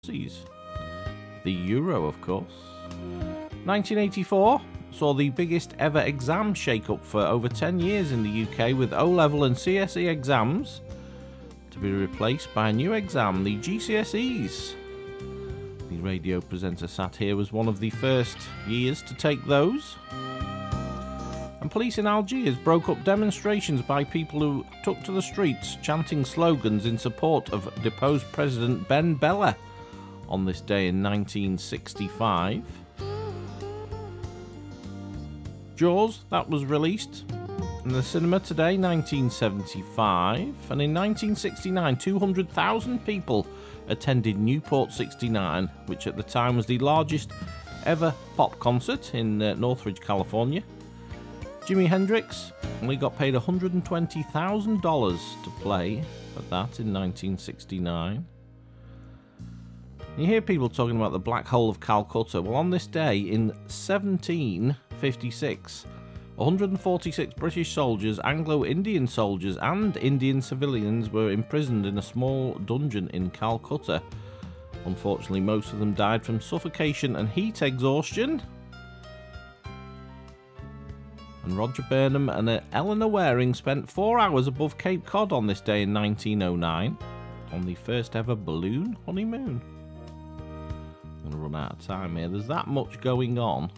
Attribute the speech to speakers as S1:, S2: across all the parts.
S1: The euro, of course. 1984 saw the biggest ever exam shake-up for over 10 years in the UK, with O-level and CSE exams to be replaced by a new exam, the GCSEs. The radio presenter sat here was one of the first years to take those. And police in Algiers broke up demonstrations by people who took to the streets chanting slogans in support of deposed President Ben Bella on this day in 1965. Jaws, that was released in the cinema today, 1975. And in 1969, 200,000 people attended Newport 69, which at the time was the largest ever pop concert in Northridge, California. Jimi Hendrix only got paid $120,000 to play at that in 1969. You hear people talking about the Black Hole of Calcutta. Well, on this day in 1756, 146 British soldiers, Anglo-Indian soldiers and Indian civilians were imprisoned in a small dungeon in Calcutta. Unfortunately, most of them died from suffocation and heat exhaustion. And Roger Burnham and Eleanor Waring spent 4 hours above Cape Cod on this day in 1909 on the first ever balloon honeymoon. I'm going to run out of time here. There's that much going on.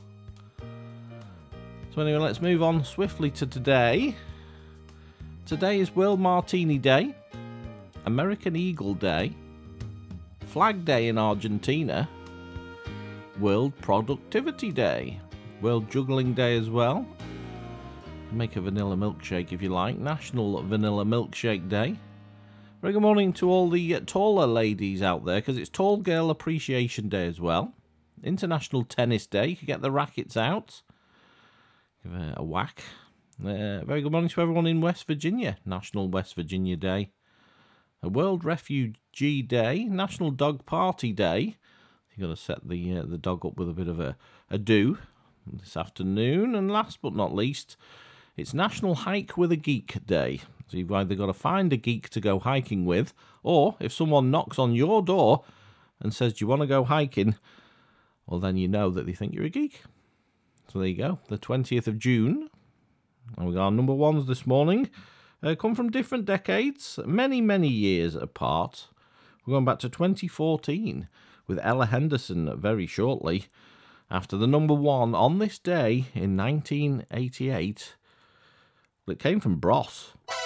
S1: So anyway, let's move on swiftly to today. Today is World Martini Day, American Eagle Day, Flag Day in Argentina, World Productivity Day, World Juggling Day as well. Make a vanilla milkshake if you like. National Vanilla Milkshake Day. Very good morning to all the taller ladies out there, because it's Tall Girl Appreciation Day as well. International Tennis Day. You can get the rackets out. Give it a whack. Very good morning to everyone in West Virginia. National West Virginia Day. A World Refugee Day. National Dog Party Day. You've got to set the dog up with a bit of a do this afternoon. And last but not least, it's National Hike with a Geek Day. So you've either got to find a geek to go hiking with, or if someone knocks on your door and says, do you want to go hiking? Well, then you know that they think you're a geek. So there you go, the 20th of June. And we got our number ones this morning. Come from different decades, many, many years apart. We're going back to 2014 with Ella Henderson very shortly. After the number one on this day in 1988, it came from Bros.